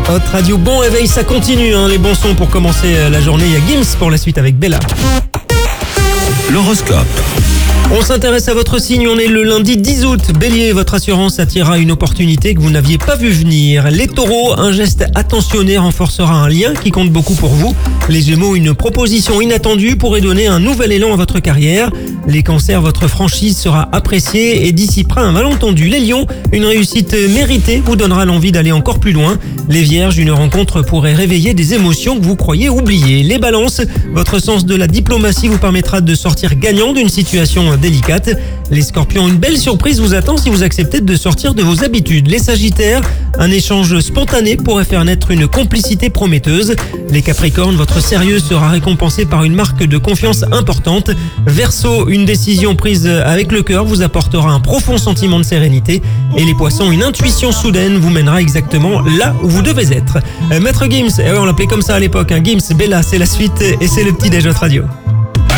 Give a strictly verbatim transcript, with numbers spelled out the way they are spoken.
Hot Radio, bon réveil, ça continue, hein, les bons sons pour commencer la journée. Il y a Gims pour la suite avec Bella. L'horoscope. On s'intéresse à votre signe, on est le lundi dix août. Bélier, votre assurance attirera une opportunité que vous n'aviez pas vu venir. Les taureaux, un geste attentionné renforcera un lien qui compte beaucoup pour vous. Les gémeaux, une proposition inattendue pourrait donner un nouvel élan à votre carrière. Les cancers, votre franchise sera appréciée et dissipera un malentendu. Les lions, une réussite méritée vous donnera l'envie d'aller encore plus loin. Les vierges, une rencontre pourrait réveiller des émotions que vous croyez oubliées. Les balances, votre sens de la diplomatie vous permettra de sortir gagnant d'une situation délicate. Les scorpions, une belle surprise vous attend si vous acceptez de sortir de vos habitudes. Les sagittaires, un échange spontané pourrait faire naître une complicité prometteuse. Les capricornes, votre sérieux sera récompensé par une marque de confiance importante. Verseau, une décision prise avec le cœur vous apportera un profond sentiment de sérénité. Et les poissons, une intuition soudaine vous mènera exactement là où vous devez être. Euh, Maître Gims, eh ouais, on l'appelait comme ça à l'époque, hein, Gims, Bella, c'est la suite et c'est le petit déj Hot Radio.